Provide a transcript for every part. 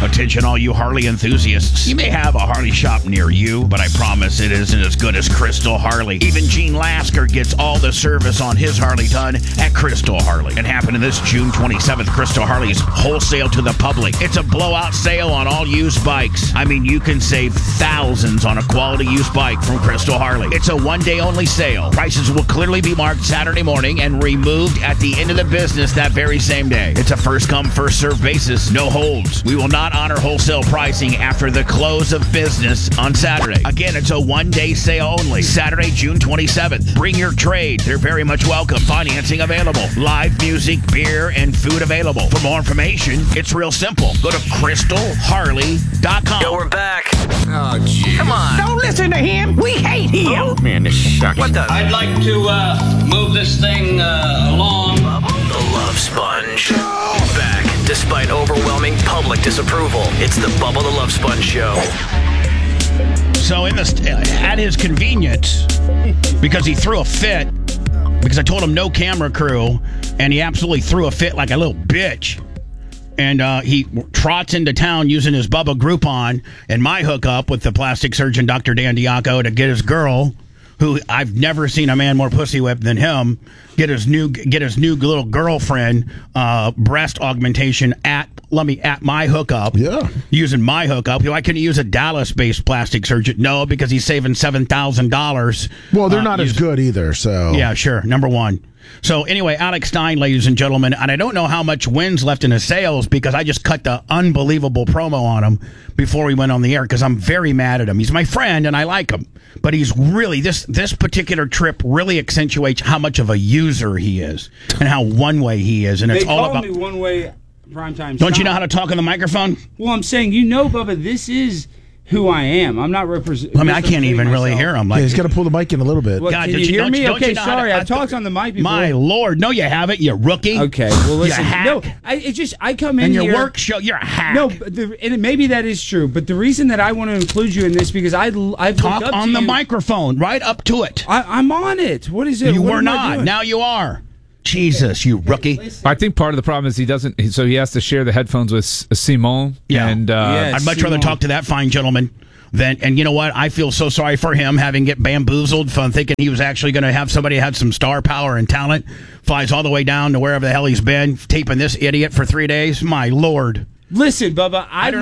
Attention all you Harley enthusiasts. You may have a Harley shop near you, but I promise it isn't as good as Crystal Harley. Even Gene Lasker gets all the service on his Harley done at Crystal Harley. It happened this June 27th. Crystal Harley's wholesale to the public. It's a blowout sale on all used bikes. I mean, you can save thousands on a quality used bike from Crystal Harley. It's a one-day only sale. Prices will clearly be marked Saturday morning and removed at the end of the business that very same day. It's a first-come, first-served basis. No holds. We will not honor wholesale pricing after the close of business on Saturday. Again, it's a one-day sale only. Saturday, June 27th. Bring your trade. They're very much welcome. Financing available. Live music, beer, and food available. For more information, it's real simple. Go to crystalharley.com. Yo, we're back. Oh, gee. Come on. Don't listen to him. We hate him. Oh, man, this sucks. What the? I'd like to move this thing along. The Love Sponge. Back, despite overwhelming public disapproval. It's the Bubba the Love Sponge Show. So at his convenience, because he threw a fit, because I told him no camera crew, and he absolutely threw a fit like a little bitch. And he trots into town using his Bubba Groupon and my hookup with the plastic surgeon, Dr. Dan Diaco, to get his girl, who I've never seen a man more pussy whipped than him, get his new little girlfriend breast augmentation at my hookup. Yeah. Using my hookup. Why couldn't he use a Dallas-based plastic surgeon? No, because he's saving $7,000. Well, they're not as good either, so. Yeah, sure. Number one. So anyway, Alex Stein, ladies and gentlemen, and I don't know how much wins left in his sales because I just cut the unbelievable promo on him before we went on the air because I'm very mad at him. He's my friend and I like him, but he's really, this particular trip really accentuates how much of a user he is and how one-way he is. And it's all about me one-way primetime. Don't you know how to talk on the microphone? Well, I'm saying, Bubba, this is who I am. I'm not representing. I mean, I can't even really hear him. He's got to pull the mic in a little bit. Well, can you hear me? Okay, sorry. I've talked on the mic before. My Lord. No, you haven't, you rookie. Okay, well, listen. No, I come in and here. your work show, you're a hack. No, and maybe that is true, but the reason that I want to include you in this because I've talk looked up on to the you. microphone, right up to it. I'm on it. What is it? You what were am I not. doing? Now you are. Jesus, you rookie. I think part of the problem is he doesn't, so he has to share the headphones with Simone. Yeah. And, Yes, I'd much Simone. rather talk to that fine gentleman than, and you know what? I feel so sorry for him having get bamboozled from thinking he was actually going to have somebody who had some star power and talent, flies all the way down to wherever the hell he's been, taping this idiot for 3 days. My Lord. Listen, Bubba, I've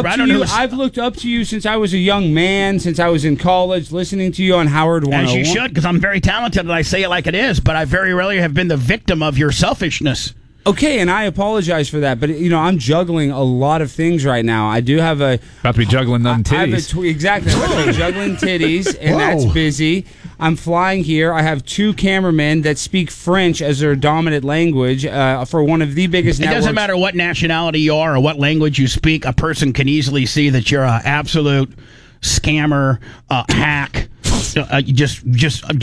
looked up to you since I was a young man, since I was in college, listening to you on Howard 101. As you should, because I'm very talented and I say it like it is, but I very rarely have been the victim of your selfishness. Okay, and I apologize for that, but I'm juggling a lot of things right now. I do have a about to be juggling them titties. Exactly, I'm about to be juggling titties, and that's busy. I'm flying here. I have 2 cameramen that speak French as their dominant language for one of the biggest networks. It doesn't matter what nationality you are or what language you speak. A person can easily see that you're an absolute scammer, hack. Just and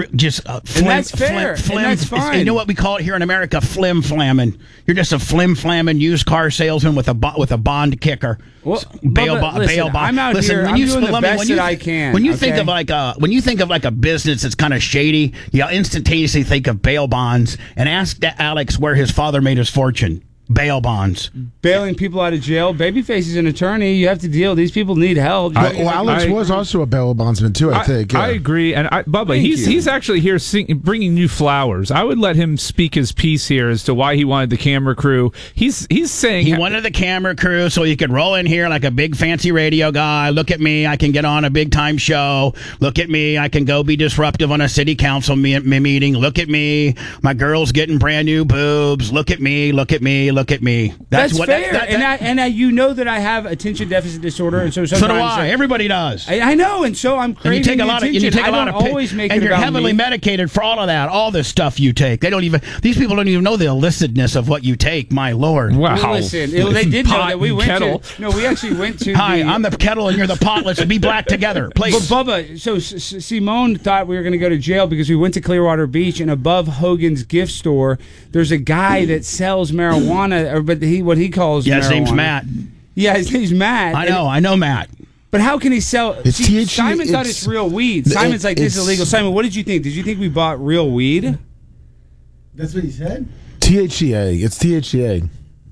that's fair. And that's fine. You know what we call it here in America? Flim-flamming. You're just a flim-flamming used car salesman with a bond kicker. Well, bail listen, bond. I'm out here. I'm doing the best that I can. When you think of like a business that's kind of shady, you instantaneously think of bail bonds. And ask Alex where his father made his fortune. Bail bonds. Bailing people out of jail. Babyface is an attorney. You have to deal. These people need help. Alex was also a bail bondsman, too, I think. Yeah. I agree. And Bubba, he's actually here bringing you flowers. I would let him speak his piece here as to why he wanted the camera crew. He's saying... He wanted the camera crew so he could roll in here like a big fancy radio guy. Look at me. I can get on a big-time show. Look at me. I can go be disruptive on a city council meeting. Look at me. My girl's getting brand new boobs. Look at me. Look at me. Look at me. That's fair. You know that I have attention deficit disorder, and so do I. Everybody does. I know, and so I'm craving and you take a lot of, and you take I a lot don't of always make and it you're about heavily me. medicated for all of that. All this stuff you take. These people don't even know the illicitness of what you take. My Lord. Wow. Well, listen, they did know that we went kettle. to. No, we actually went to. Hi, I'm the kettle, and you're the pot. Let's be black together, please. But Bubba, so Simone thought we were going to go to jail because we went to Clearwater Beach, and above Hogan's gift store, there's a guy that sells marijuana, but what he calls his marijuana. name's Matt. Yeah, his name's Matt. I know Matt. But how can he sell? It's THC, Simon thought it's real weed. Simon's like, this is illegal. Simon, what did you think? Did you think we bought real weed? That's what he said? THCA. It's THCA.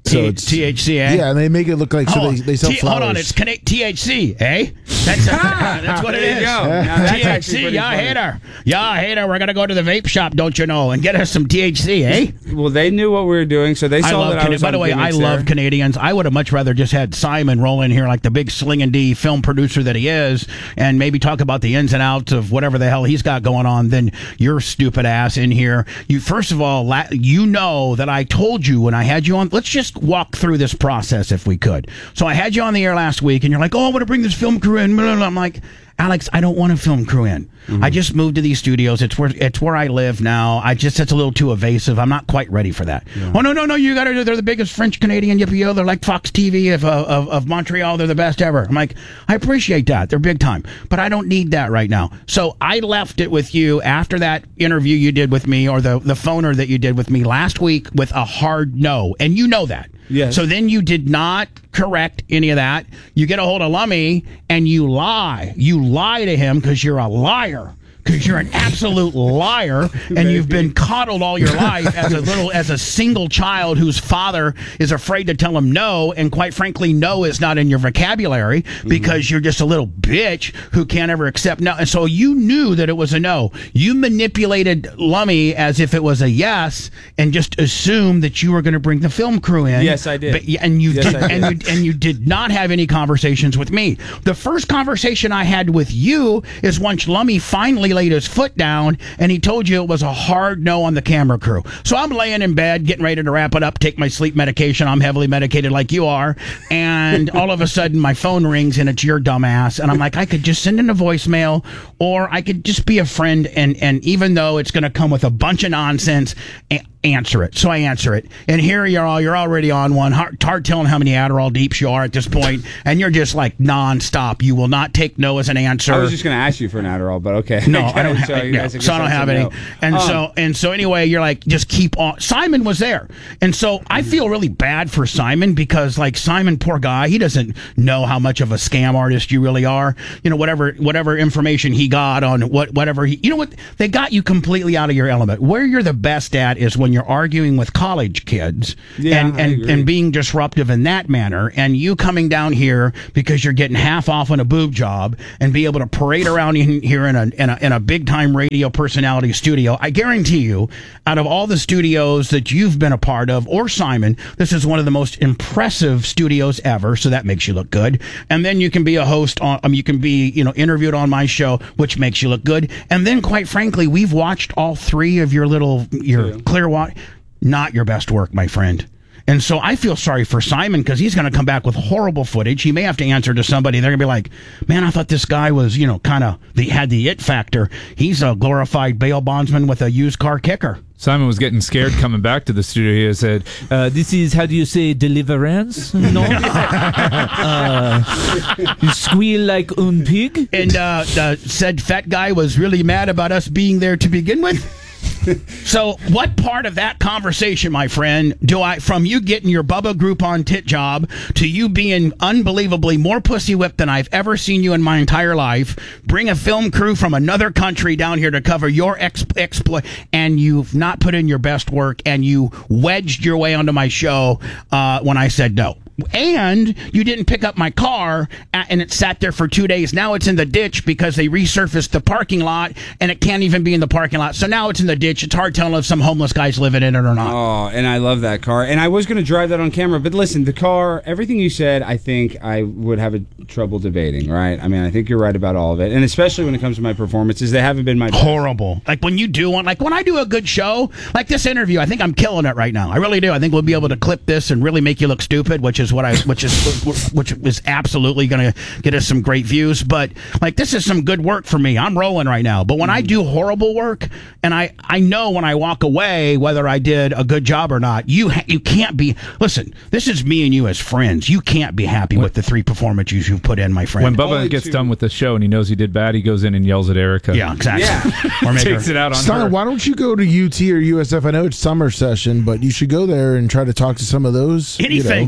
So it's THC, eh? Yeah, and they make it look like they sell flowers. Hold on, it's THC, eh? That's what it is. THC, y'all hater. We're gonna go to the vape shop, don't you know, and get us some THC, eh? Well, they knew what we were doing, so they saw that I was. By the way, I love Canadians. I would have much rather just had Simon roll in here like the big slinging D film producer that he is, and maybe talk about the ins and outs of whatever the hell he's got going on. Than your stupid ass in here. You first of all, you know that I told you when I had you on. Let's just walk through this process if we could. So I had you on the air last week, and you're like, "Oh, I want to bring this film crew in." I'm like, Alex, I don't want a film crew in. I just moved to these studios. It's where I live now. It's a little too evasive. I'm not quite ready for that. Yeah. Oh no! You got to. They're the biggest French Canadian yippee. They're like Fox TV of Montreal. They're the best ever. I'm like, I appreciate that. They're big time, but I don't need that right now. So I left it with you after that interview you did with me, or the phoner that you did with me last week, with a hard no, and you know that. Yes. So then you did not correct any of that. You get a hold of Lummy and you lie. You lie to him because you're a liar. Because you're an absolute liar, and you've been coddled all your life as a single child whose father is afraid to tell him no, and quite frankly, no is not in your vocabulary because you're just a little bitch who can't ever accept no. And so you knew that it was a no. You manipulated Lummy as if it was a yes, and just assumed that you were going to bring the film crew in. Yes, I did. But, and you did not have any conversations with me. The first conversation I had with you is once Lummy finally laid his foot down and he told you it was a hard no on the camera crew. So I'm laying in bed getting ready to wrap it up, take my sleep medication. I'm heavily medicated like you are, and all of a sudden my phone rings and it's your dumbass, and I'm like, I could just send in a voicemail, or I could just be a friend, and even though it's going to come with a bunch of nonsense, answer it. So I answer it, and here you're already on one. Hard telling how many Adderall deeps you are at this point, and you're just like nonstop. You will not take no as an answer. I was just going to ask you for an Adderall, but okay. No, I don't have any. So I don't have any. And so anyway, you're like, just keep on. Simon was there, and so I feel really bad for Simon because, like, Simon, poor guy, he doesn't know how much of a scam artist you really are. You know, whatever information he got on whatever he, you know what, they got you completely out of your element. Where you're the best at is when you're arguing with college kids and being disruptive in that manner, and you coming down here because you're getting half off on a boob job and be able to parade around in here in a big time radio personality studio. I guarantee you, out of all the studios that you've been a part of, or Simon, this is one of the most impressive studios ever, so that makes you look good. And then you can be a host on, you can be, interviewed on my show, which makes you look good. And then, quite frankly, we've watched all three of your Clearwater. Not your best work, my friend. And so I feel sorry for Simon because he's going to come back with horrible footage. He may have to answer to somebody. They're going to be like, man, I thought this guy was, had the it factor. He's a glorified bail bondsman with a used car kicker. Simon was getting scared coming back to the studio. He said, this is, how do you say, deliverance? No? You squeal like un pig? And said fat guy was really mad about us being there to begin with. So what part of that conversation, my friend, from you getting your Bubba Groupon tit job to you being unbelievably more pussy whipped than I've ever seen you in my entire life, bring a film crew from another country down here to cover your exploit, and you've not put in your best work, and you wedged your way onto my show when I said no. And you didn't pick up my car, and it sat there for 2 days. Now it's in the ditch because they resurfaced the parking lot, and it can't even be in the parking lot. So now it's in the ditch. It's hard telling if some homeless guy's living in it or not. Oh, and I love that car. And I was going to drive that on camera. But listen, the car, everything you said, I think I would have trouble debating, right? I mean, I think you're right about all of it. And especially when it comes to my performances, they haven't been my best. Horrible. Like when you do one, like when I do a good show, like this interview, I think I'm killing it right now. I really do. I think we'll be able to clip this and really make you look stupid, which is absolutely going to get us some great views. But like, this is some good work for me. I'm rolling right now. But when I do horrible work, and I know when I walk away whether I did a good job or not, you can't be. Listen, this is me and you as friends. You can't be happy with the three performances you've put in, my friend. When Bubba gets done with the show and he knows he did bad, he goes in and yells at Erica. Yeah, exactly. Yeah. Or takes it out on Steiner, her. why don't you go to UT or USF? I know it's summer session, but you should go there and try to talk to some of those. Anything. Dude,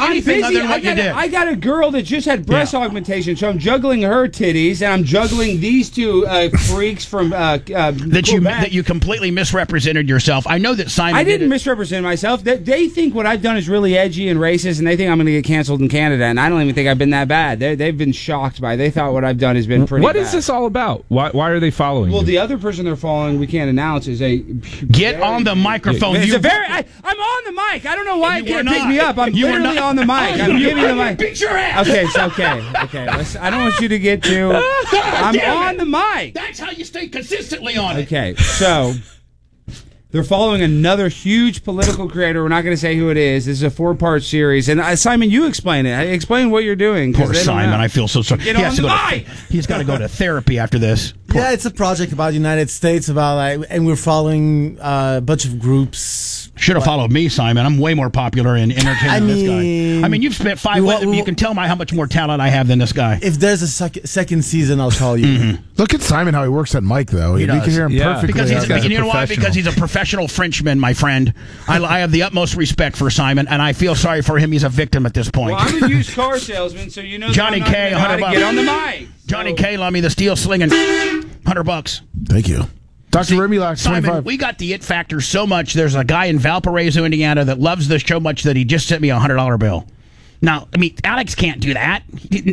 anything other than what you did. I got a girl that just had breast augmentation, so I'm juggling her titties and I'm juggling these two freaks from that you completely misrepresented yourself. I know that Simon. I didn't misrepresent myself. They think what I've done is really edgy and racist, and they think I'm going to get canceled in Canada. And I don't even think I've been that bad. They've been shocked by it. They thought what I've done has been pretty. What bad. is this all about? Why are they following you? The other person they're following, we can't announce, is a. Get on the microphone. I'm on the mic. I don't know why you can't pick me up. I'm literally on the mic. I'm giving the mic. Beat your ass. Okay. I don't want you to get too. I'm on the mic. That's how you stay consistently on it. Okay, so they're following another huge political creator. We're not going to say who it is. This is a 4-part series. And Simon, you explain it. Explain what you're doing. Poor Simon. I feel so sorry. He's got to go to therapy after this. Yeah, it's a project about the United States, and we're following a bunch of groups. Should have followed me, Simon. I'm way more popular in entertainment than this guy. I mean, you've spent 5 with him. You can tell how much more talent I have than this guy. If there's a second season, I'll call you. Mm-hmm. Look at Simon, how he works that mic, though. You can hear him perfectly. Because you know why? Because he's a professional Frenchman, my friend. I have the utmost respect for Simon, and I feel sorry for him. He's a victim at this point. Well, I'm a used car salesman, so you know Johnny K, $100. Get on the mic. Johnny K, love me the steel slinging $100. Thank you. Dr. Remulax, Simon, 25. we got the it factor so much. There's a guy in Valparaiso, Indiana that loves this so much that he just sent me a $100 bill. Now, I mean, Alex can't do that.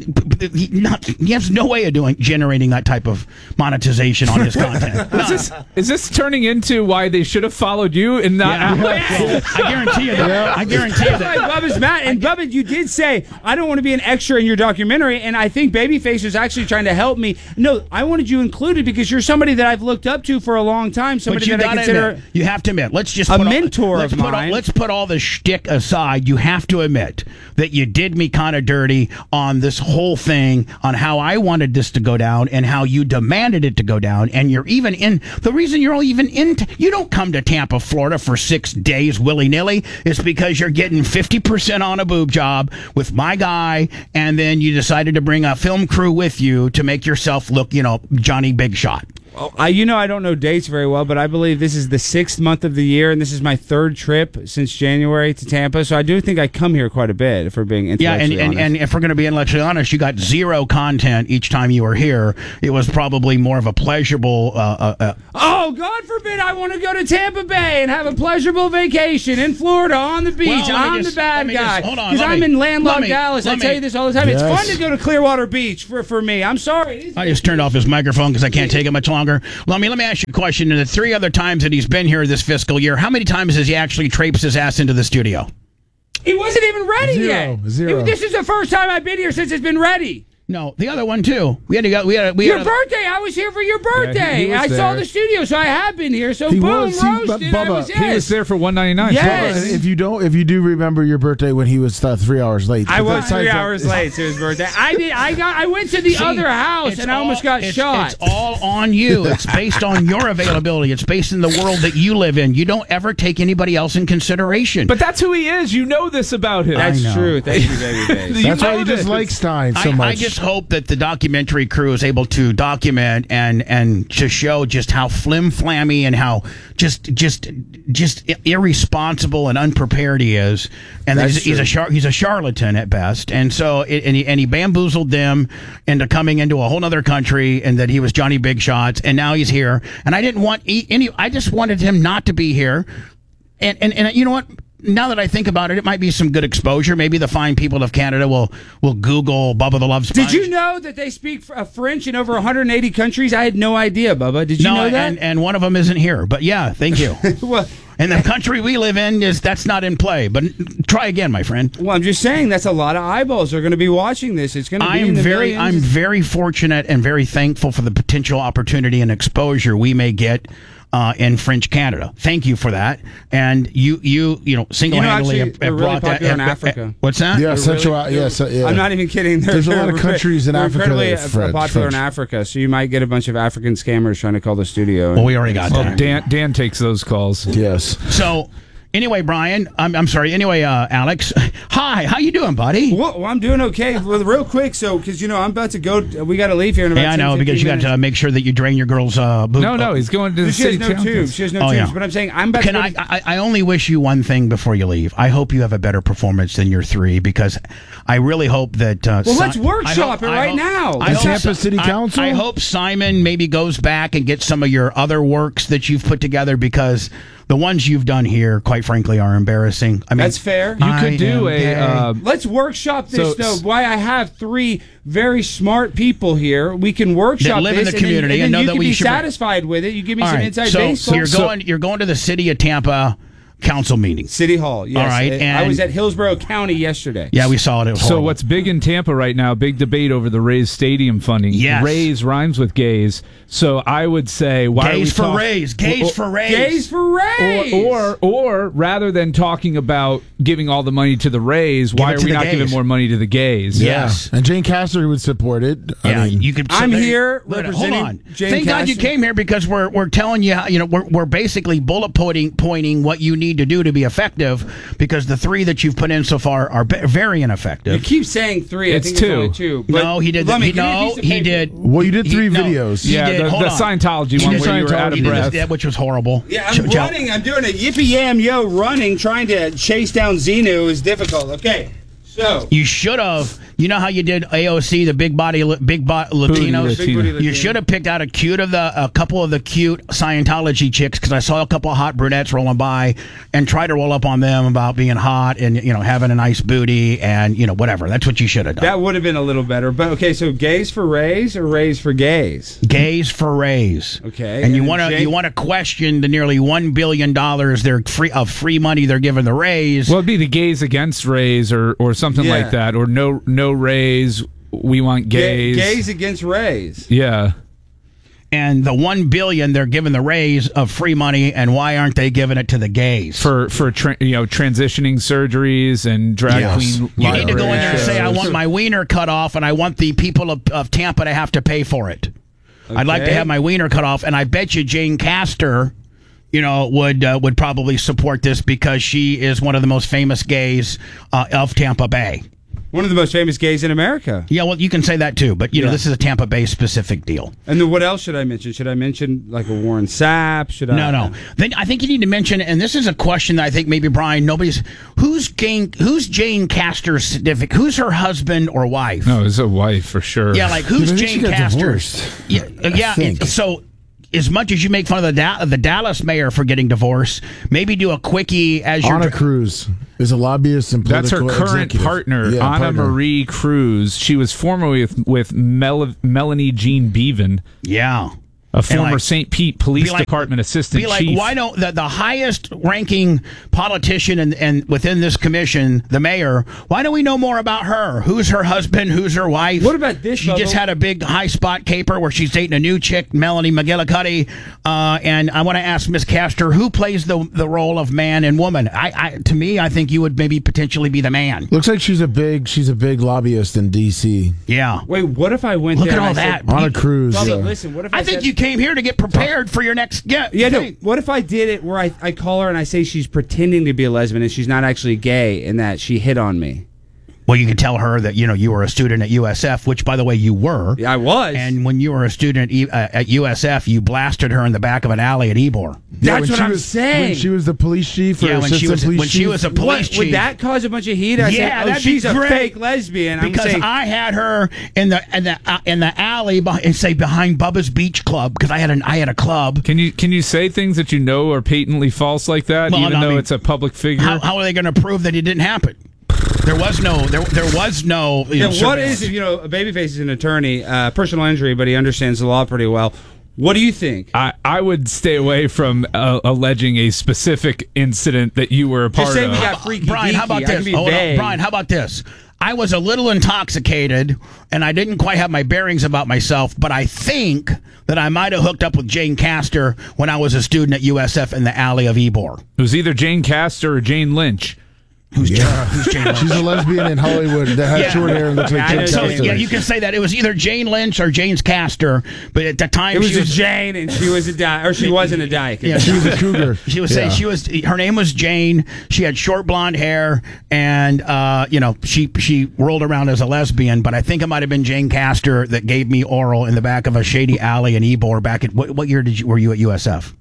He has no way of generating that type of monetization on his content. Is this turning into why they should have followed you and not Alex? I guarantee you that. I guarantee you that. Bubba's mad. And Bubba, you did say, I don't want to be an extra in your documentary, and I think Babyface was actually trying to help me. No, I wanted you included because you're somebody that I've looked up to for a long time, somebody that I consider you have to admit. Let's just a mentor of mine. Let's put all the shtick aside. You have to admit that you did me kind of dirty on this whole thing, on how I wanted this to go down and how you demanded it to go down. And you're even in the reason you're even in. You don't come to Tampa, Florida for 6 days willy nilly. It's because you're getting 50% on a boob job with my guy, and then you decided to bring a film crew with you to make yourself look, Johnny Big Shot. I don't know dates very well, but I believe this is the 6th month of the year, and this is my 3rd trip since January to Tampa. So I do think I come here quite a bit, if we're being intellectually honest. And if we're going to be intellectually honest, you got 0 content each time you were here. It was probably more of a pleasurable. Oh, God forbid I want to go to Tampa Bay and have a pleasurable vacation in Florida on the beach. Well, I'm the bad guy. Hold on. Because I'm in landlocked Dallas. I tell you this all the time. Yes. It's fun to go to Clearwater Beach for me. I'm sorry. I just turned off his microphone because I can't take it much longer. Let me ask you a question. In the 3 other times that he's been here this fiscal year, how many times has he actually traipsed his ass into the studio? He wasn't even ready yet. 0. This is the first time I've been here since it's been ready. No, the other one too. Your birthday. I was here for your birthday. Yeah, I saw the studio, so I have been here. So He boom, was, roasted. Bubba, He was there for $199. Yes. And if you do remember your birthday when he was 3 hours late. I was 3 hours late to his birthday. I went to the other house and I almost got shot. It's all on you. It's based on your availability. It's based in the world that you live in. You don't ever take anybody else in consideration. But that's who he is. You know this about him. That's true. Thank you, Babyface. That's why you just like Stein so much. I just hope that the documentary crew is able to document and to show just how flim-flammy and how just irresponsible and unprepared he is, and he's a charlatan at best. And so he bamboozled them into coming into a whole other country, and that he was Johnny Big Shots, and now he's here. And I didn't want I just wanted him not to be here. And you know what? Now that I think about it, it might be some good exposure. Maybe the fine people of Canada will Google Bubba the Love Sponge. Did you know that they speak French in over 180 countries? I had no idea, Bubba. Did you know that? And one of them isn't here. But yeah, thank you. Well, and the country we live in that's not in play. But try again, my friend. Well, I'm just saying that's a lot of eyeballs are going to be watching this. It's going to be in the millions. I'm very fortunate and very thankful for the potential opportunity and exposure we may get in French Canada. Thank you for that. And you single-handedly have really brought that in Africa. What's that? Yeah, Central. Yes, yeah. I'm not even kidding. There's a lot of countries in Africa that incredibly are French. popular in Africa, so you might get a bunch of African scammers trying to call the studio. Well, we already got Well, that. Dan takes those calls. Yes. So, Anyway, Brian, I'm sorry. Anyway, Alex, hi. How you doing, buddy? Well, I'm doing okay. Well, real quick, so because I'm about to go. We got to leave here in about. Yeah, I know, 10, because you got to make sure that you drain your girl's boot. No, he's going to the She city has no town. tubes. She has no tubes. Yeah. But I'm saying I'm about Can to go I only wish you one thing before you leave. I hope you have a better performance than your 3, because I really hope that. Well, let's workshop it right now. The Tampa City Council? I hope Simon maybe goes back and gets some of your other works that you've put together, because the ones you've done here, quite frankly, are embarrassing. I mean, That's fair. You could do Let's workshop this. So- Why I have 3 very smart people here. We can workshop That live in this, the community and and know then you that can we be should- satisfied with it. You give me all some right, inside so baseball. you're going to the city of Tampa council meeting. City Hall. Yes. All right, I and- was at Hillsborough County yesterday. Yeah, we saw it. It was So horrible. what's big in Tampa right now? Big debate over the Rays stadium funding. Yes. Rays rhymes with gays. So I would say, why Gays are we for Rays? Gays for Rays. Gays for Rays. Or rather than talking about giving all the money to the Rays, why it are to we the not gays. giving more money to the gays? Yes. And Jane Castor would support it. Yeah, I mean, you could. I'm there- here wait, representing Hold on. Jane Thank God you Castor. came here, because we're telling you, we're basically bullet pointing what you need to do to be effective, because the 3 that you've put in so far are very You ineffective. keep saying 3. It's I think it's only 2. 2. But No, he did. Let me, He, give me a no, piece of he paper. did. well, you did 3 no, videos. he Yeah, did. the Hold on. Scientology He one did where you were out of He did breath. this, which was horrible. Yeah, I'm running. I'm doing a yippee yam yo running, trying to chase down Xenu is difficult. Okay, so You should have. You know how you did AOC, the big body Latinos. Big booty Latino. You should have picked out a couple of the cute Scientology chicks, because I saw a couple of hot brunettes rolling by, and try to roll up on them about being hot and having a nice booty and whatever. That's what you should have done. that would have been a little better. But okay, so gays for Rays or Rays for gays? Gays for Rays. Okay, and you and want to Jake- you want to question the nearly $1 billion they're free money they're giving the Rays. Well, it'd be the gays against Rays or something Yeah. like that, or no Rays. We want gays. Gays against Rays. Yeah. And the $1 billion they're giving the Rays of free money, and why aren't they giving it to the gays? For transitioning surgeries and drag Yes. queen. You need to go in there and say, I shows. want my wiener cut off, and I want the people of Tampa to have to pay for it. I'd like to Okay. have my wiener cut off, and I bet you Jane Castor, would probably support this, because she is one of the most famous gays of Tampa Bay. One of the most famous gays in America. Yeah, well, you can say that too, but this is a Tampa Bay specific deal. And then what else should I mention? Should I mention like a Warren Sapp? Should I? No. Then I think you need to mention, and this is a question that I think maybe Brian, who's Jane Castor's significant? Who's her husband or wife? No, it's a wife for sure. Yeah, like who's I think she Jane got Castor? divorced. Yeah. think. So, as much as you make fun of the Dallas mayor for getting divorced, maybe do a quickie as you're. Anna Cruz is a lobbyist and That's her political current executive. partner, Yeah, Anna partner. Marie Cruz. She was formerly with Melanie Jean Bevan, Yeah. a former like- St. Pete Police be like- Department assistant Be like, chief. why don't the highest ranking politician and within this commission, the mayor, why don't we know more about her? Who's her husband? Who's her wife? What about this, She just Bubba? had a big high spot caper where she's dating a new chick, Melanie McGillicuddy. And I want to ask Miss Castor, who plays the role of man and woman? To me, I think you would maybe potentially be the man. Looks like she's a big lobbyist in D.C. Yeah. Wait, what if I went Look there at and all I that. said, Anna Cruz. Bubba, yeah. listen, what if I think said, you came here to get prepared for your next no. thing. What if I did it where I call her and I say she's pretending to be a lesbian and she's not actually gay and that she hit on me? Well, you could tell her that you were a student at USF, which, by the way, you were. Yeah, I was. And when you were a student at USF, you blasted her in the back of an alley at Ybor. Yeah, That's when what she I'm was- saying. When she was the police chief or Yeah, when she assistant was police when she chief. was a police chief. Would that cause a bunch of heat? Yeah, Say, that'd she's be a great. fake lesbian. I'm because saying, I had her in the alley behind Bubba's Beach Club, because I had a club. Can you say things that you know are patently false like that, Well, even no, I though mean, it's a public figure? How are they going to prove that it didn't happen? There was no. yeah, what surveillance. is if Babyface is an attorney, personal injury, but he understands the law pretty well. What do you think? I would stay away from alleging a specific incident that you were a part Just say of. we got freaky Brian, how deaky. about I can this? be Hold on. vague. Brian, how about this? I was a little intoxicated, and I didn't quite have my bearings about myself, but I think that I might have hooked up with Jane Castor when I was a student at USF in the alley of Ybor. It was either Jane Castor or Jane Lynch. Who's Jane Lynch? She's a lesbian in Hollywood that has short hair and looks like Jane So Castor. yeah, you can say that it was either Jane Lynch or James Castor, but at the time It was she a Jane, and she was a dyke, or she wasn't a dyke. Yeah, She was a cougar. She was saying her name was Jane. She had short blonde hair, and she rolled around as a lesbian. But I think it might have been Jane Castor that gave me oral in the back of a shady alley in Ybor back at what year were you at USF?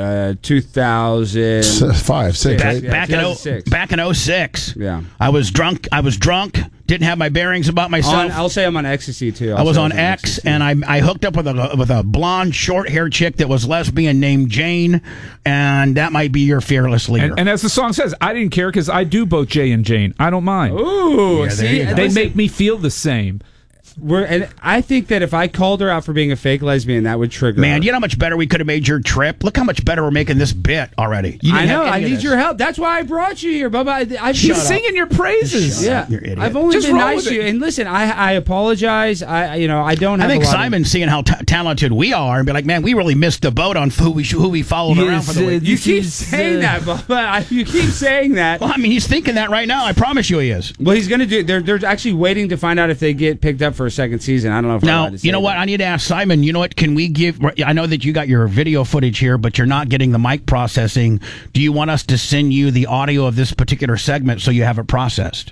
2005, 6, right? Back in 06. Yeah. I was drunk. Didn't have my bearings about myself. I'll say I'm on ecstasy too. I was on X, and I hooked up with a blonde, short-haired chick that was lesbian named Jane, and that might be your fearless leader. And as the song says, I didn't care because I do both Jay and Jane. I don't mind. Ooh, They make me feel the same. And I think that if I called her out for being a fake lesbian, that would trigger Man, her. you know how much better we could have made your trip? Look how much better we're making this bit already. I know. I need your help. That's why I brought you here, Bubba. He's singing your praises. Yeah, you're idiot. I've only Just been roll nice with to you. it. And listen, I apologize. I don't have. I think a lot Simon's seeing how talented we are and be like, man, we really missed the boat on who we followed around for the week. You keep saying that, Bubba. You keep saying that. Well, I mean, he's thinking that right now. I promise you he is. Well, he's going to do. They're actually waiting to find out if they get picked up for a second season. I don't know if we're allowed to say you know what? that. I need to ask Simon. You know what? Can we give? I know that you got your video footage here, but you're not getting the mic processing. Do you want us to send you the audio of this particular segment so you have it processed?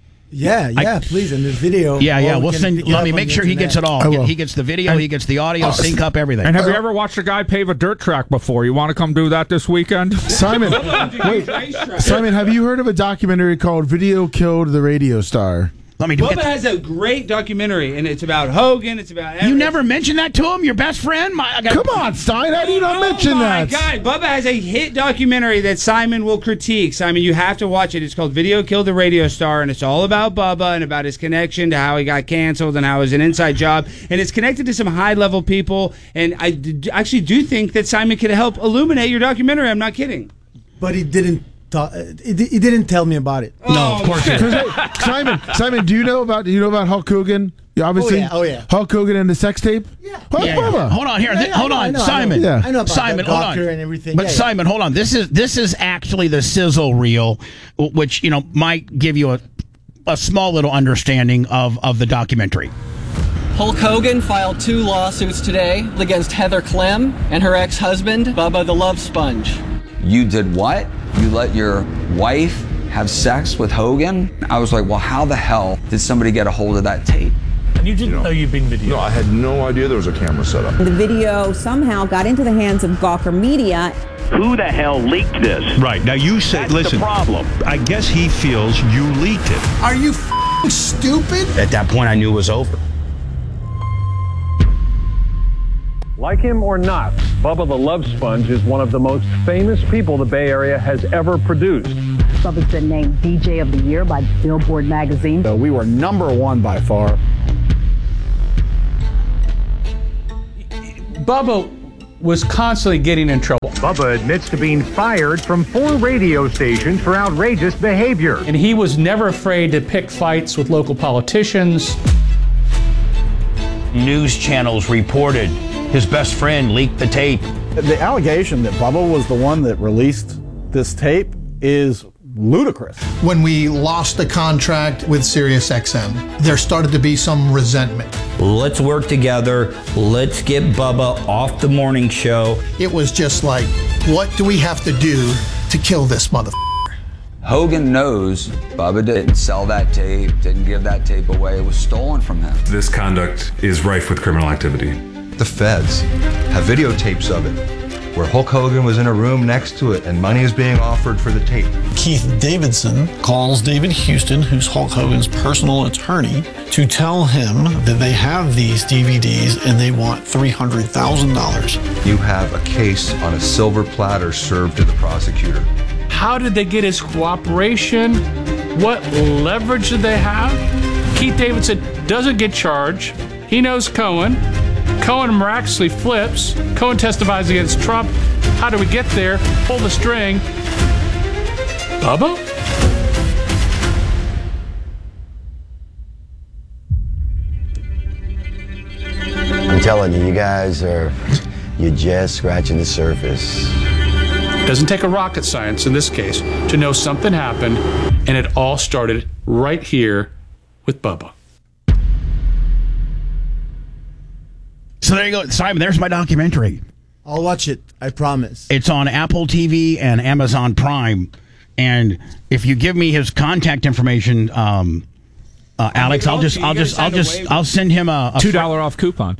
Yeah, please. And the video. Yeah. or We'll can send. get Let up me on make the sure he internet. gets it all. I will. He gets the video. He gets the audio. Sync up everything. And have you ever watched a guy pave a dirt track before? You want to come do that this weekend? Simon, wait, Simon, have you heard of a documentary called "Video Killed the Radio Star"? Let me do Bubba has a great documentary, and it's about Hogan. It's about You never mentioned that to him, your best friend? Come on, Stein. How do you not mention that? Oh my God, Bubba has a hit documentary that Simon will critique. Simon, you have to watch it. It's called "Video Killed the Radio Star," and it's all about Bubba and about his connection to how he got canceled and how it was an inside job. And it's connected to some high-level people. And I actually do think that Simon could help illuminate your documentary. I'm not kidding. But he didn't. He didn't tell me about it. No, of course not. Simon, do you know about Hulk Hogan? Yeah, obviously. Oh yeah. Hulk Hogan and the sex tape. Yeah. Bubba. Hold on here. Hold on, Simon. Yeah. I know about Simon, the hold on. doctor and everything. But Simon, hold on. This is actually the sizzle reel, which might give you a small little understanding of the documentary. Hulk Hogan filed 2 lawsuits today against Heather Clem and her ex-husband, Bubba the Love Sponge. You did what? You let your wife have sex with Hogan? I was like, well, how the hell did somebody get a hold of that tape? And you didn't know you'd been videoed? No, I had no idea there was a camera set up. The video somehow got into the hands of Gawker Media. Who the hell leaked this? Right. Now you say, listen, the problem. I guess he feels you leaked it. Are you stupid? At that point, I knew it was over. Like him or not, Bubba the Love Sponge is one of the most famous people the Bay Area has ever produced. Bubba's been named DJ of the Year by Billboard magazine. We were #1 by far. Bubba was constantly getting in trouble. Bubba admits to being fired from 4 radio stations for outrageous behavior. And he was never afraid to pick fights with local politicians. News channels reported his best friend leaked the tape. The allegation that Bubba was the one that released this tape is ludicrous. When we lost the contract with SiriusXM, there started to be some resentment. Let's work together. Let's get Bubba off the morning show. It was just like, what do we have to do to kill this motherfucker? Hogan knows Bubba didn't sell that tape, didn't give that tape away. It was stolen from him. This conduct is rife with criminal activity. The feds have videotapes of it where Hulk Hogan was in a room next to it and money is being offered for the tape. Keith Davidson calls David Houston, who's Hulk Hogan's personal attorney, to tell him that they have these DVDs and they want $300,000. You have a case on a silver platter served to the prosecutor. How did they get his cooperation? What leverage did they have? Keith Davidson doesn't get charged. He knows Cohen. Cohen miraculously flips. Cohen testifies against Trump. How do we get there? Pull the string. Bubba? I'm telling you, you guys you're just scratching the surface. Doesn't take a rocket science in this case to know something happened And it all started right here with Bubba. So there you go, Simon. There's my documentary. I'll watch it. I promise. It's on Apple TV and Amazon Prime. And if you give me his contact information, Alex, I'll send him a $2 off coupon.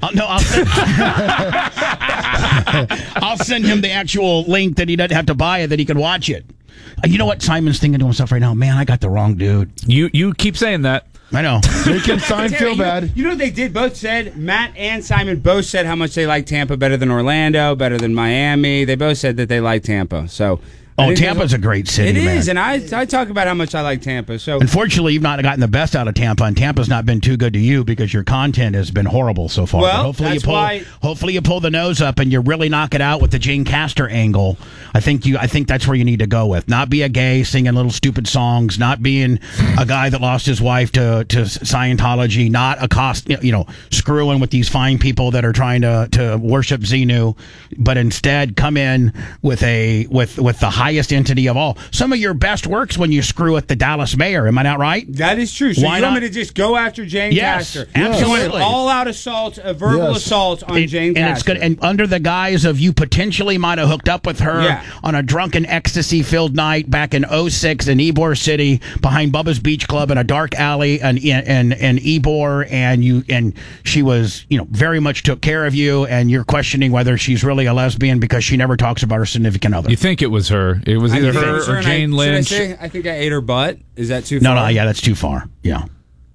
I'll send him the actual link that he doesn't have to buy it, that he can watch it. You know what Simon's thinking to himself right now? Man, I got the wrong dude. You keep saying that. I know. Making Simon feel bad. You know what they did? Both said, Matt and Simon both said how much they like Tampa better than Orlando, better than Miami. They both said that they like Tampa. So. Tampa's a great city, man. It is, man. and I talk about how much I like Tampa. So unfortunately, you've not gotten the best out of Tampa, and Tampa's not been too good to you because your content has been horrible so far. Well, but hopefully you pull the nose up and you really knock it out with the Jane Castor angle. I think that's where you need to go with. Not be a gay singing little stupid songs, not being a guy that lost his wife to Scientology, not screwing with these fine people that are trying to worship Xenu, but instead come in with the highest entity of all. Some of your best works when you screw with the Dallas mayor. Am I not right? That is true. So you want me to just go after Jane Castor? Absolutely. All-out assault, a verbal assault on Jane Castor. And it's good. And under the guise of you potentially might have hooked up with her on a drunken, ecstasy-filled night back in 06 in Ybor City behind Bubba's Beach Club in a dark alley in Ybor, and she was, very much took care of you, and you're questioning whether she's really a lesbian because she never talks about her significant other. You think it was her. It was either her or Jane Lynch. I think I ate her butt. Is that too far? No, yeah, that's too far. Yeah.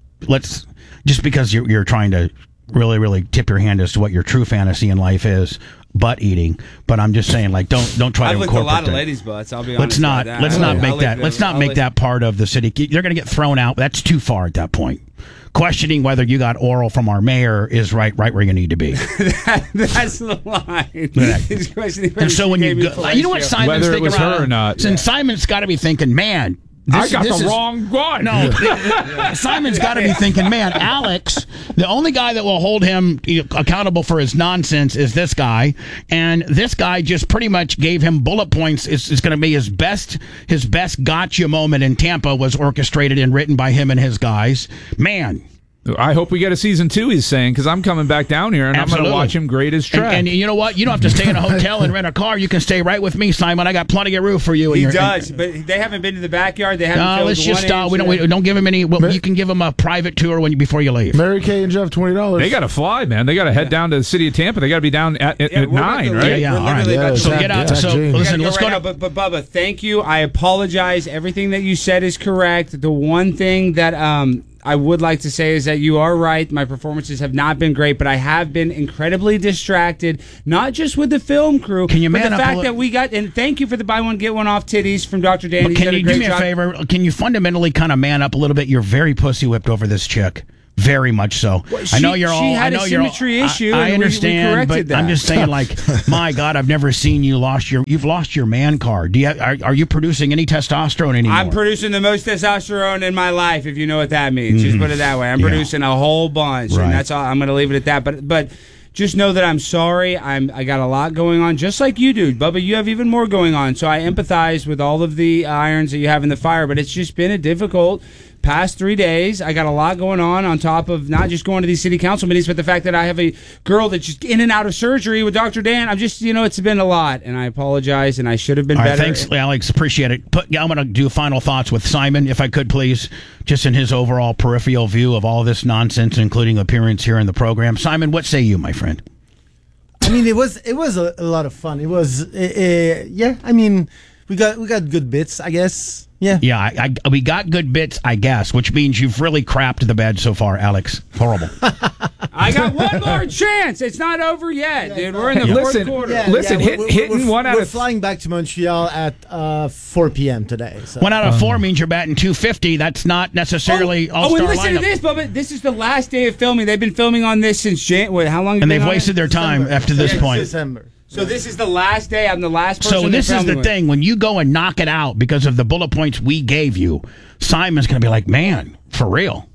Just because you're trying to really, really tip your hand as to what your true fantasy in life is, butt eating. But I'm just saying, don't try to incorporate that. I've licked a lot of ladies' butts. I'll be honest. Let's not make that part of the city. They're going to get thrown out. That's too far at that point. Questioning whether you got oral from our mayor is right where you need to be. That's the line. He's questioning whether and so when you know what Simon's whether thinking it was her or not. And Simon's got to be thinking, man, I got the wrong one. No, Simon's got to be thinking, man, Alex, the only guy that will hold him accountable for his nonsense is this guy, and this guy just pretty much gave him bullet points. It's going to be his best gotcha moment in Tampa was orchestrated and written by him and his guys. Man. I hope we get a season 2, he's saying, because I'm coming back down here and Absolutely. I'm going to watch him grade his track. And you know what? You don't have to stay in a hotel and rent a car. You can stay right with me, Simon. I got plenty of room for you. He does, but they haven't been to the backyard. They haven't. Let's just stop. We don't give him any. Well, you can give him a private tour before you leave. Mary Kay and Jeff, $20. They got to fly, man. They got to head down to the city of Tampa. They got to be down at 9, right? Yeah. All right. So get out. So listen. Let's go. But Bubba, thank you. I apologize. Everything that you said is correct. The one thing that I would like to say is that you are right. My performances have not been great, but I have been incredibly distracted, not just with the film crew, but the fact that we got, and thank you for the buy one, get one off titties from Dr. Dan. Can you do me a favor? Can you fundamentally kind of man up a little bit? You're very pussy whipped over this chick. Very much so. Well, she had a symmetry issue. I understand, we corrected but that. I'm just saying, my God, I've never seen you've lost your man card. Are you producing any testosterone anymore? I'm producing the most testosterone in my life, if you know what that means. Just put it that way. I'm producing a whole bunch, and that's all. I'm going to leave it at that. But just know that I'm sorry. I got a lot going on, just like you do, Bubba. You have even more going on, so I empathize with all of the irons that you have in the fire. But it's just been a difficult past 3 days. I got a lot going on top of not just going to these city council meetings, but the fact that I have a girl that's just in and out of surgery with Dr. Dan. I'm just, it's been a lot, and I apologize, and I should have been better. Thanks, Alex. Appreciate it. I'm going to do final thoughts with Simon, if I could, please, just in his overall peripheral view of all this nonsense, including appearance here in the program. Simon, what say you, my friend? I mean, it was a lot of fun. It was, I mean, we got good bits, I guess. Yeah, we got good bits, I guess, which means you've really crapped the bed so far, Alex. Horrible. I got one more chance. It's not over yet, dude. We're in the fourth quarter. We're flying back to Montreal at 4 p.m. today. So. 1 out of 4 means you're batting .250. That's not necessarily all-star and listen to this, Bubba. This is the last day of filming. They've been filming on this since how long? And they've wasted their time after this point. December. So this is the last day. I'm the last person. So this is the thing. When you go and knock it out because of the bullet points we gave you, Simon's going to be like, man, for real.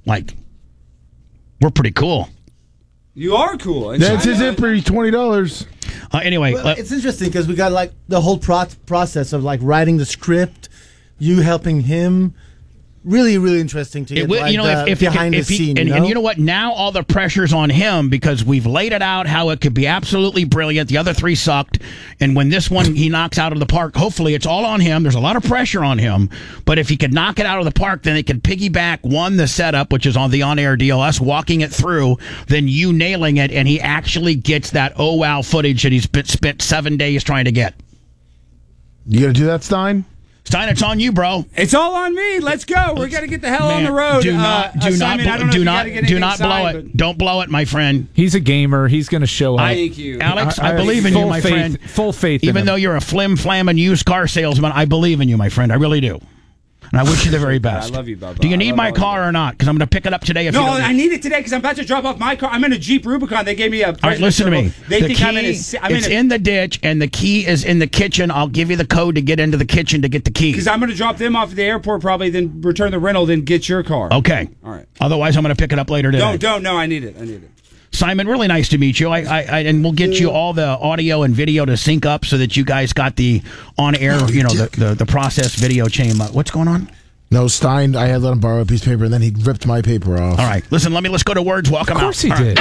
We're pretty cool. You are cool. That's his it for $20. Anyway. It's interesting because we got the whole process of writing the script, you helping him, really, really interesting to get behind the scene. And you know what? Now all the pressure's on him because we've laid it out how it could be absolutely brilliant. The other three sucked. And when this one he knocks out of the park, hopefully it's all on him. There's a lot of pressure on him. But if he could knock it out of the park, then they could piggyback the setup, which is on the on-air deal, us walking it through, then you nailing it, and he actually gets that oh wow footage that he's spent 7 days trying to get. You going to do that, Stein? Stein, it's on you, bro. It's all on me. Let's go. We're going to get the hell on the road. Do not blow it. Don't blow it, my friend. He's a gamer. He's going to show up. Thank you. Alex, I believe in you, my friend. Full faith Even though you're a flim-flamming used car salesman, I believe in you, my friend. I really do. And I wish you the very best. I love you, Bubba. Do you need my car or not? Because I'm going to pick it up today. I need it today because I'm about to drop off my car. I'm in a Jeep Rubicon. They gave me a... All right, listen to me. They think I'm in a... It's in the ditch, and the key is in the kitchen. I'll give you the code to get into the kitchen to get the key. Because I'm going to drop them off at the airport probably, then return the rental, then get your car. Okay. All right. Otherwise, I'm going to pick it up later today. Don't. No, I need it. Simon, really nice to meet you. And we'll get you all the audio and video to sync up so that you guys got the on-air, the process video chain. What's going on? No, Stein, I had let him borrow a piece of paper, and then he ripped my paper off. All right. Listen, let's go to words. Welcome out. Of course he did.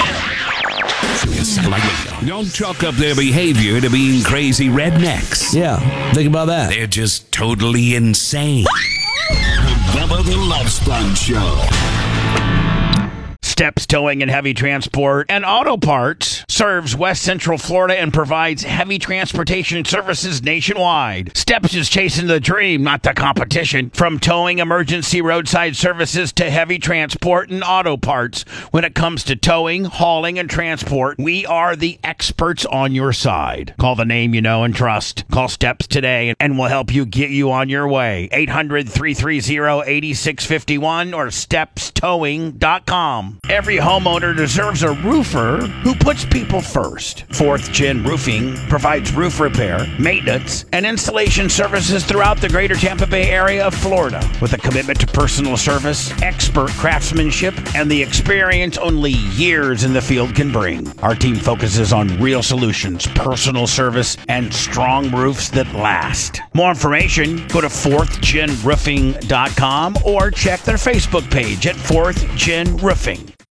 Don't chalk up their behavior to being crazy rednecks. Yeah, think about that. They're just totally insane. Bubba the Love Sponge Show. Steps Towing and Heavy Transport and Auto Parts serves West Central Florida and provides heavy transportation services nationwide. Steps is chasing the dream, not the competition. From towing emergency roadside services to heavy transport and auto parts. When it comes to towing, hauling, and transport, we are the experts on your side. Call the name you know and trust. Call Steps today and we'll help you get you on your way. 800-330-8651 or stepstowing.com. Every homeowner deserves a roofer who puts people first. 4th Gen Roofing provides roof repair, maintenance, and installation services throughout the greater Tampa Bay area of Florida. With a commitment to personal service, expert craftsmanship, and the experience only years in the field can bring. Our team focuses on real solutions, personal service, and strong roofs that last. More information, go to 4thgenroofing.com or check their Facebook page at 4th Gen Roofing.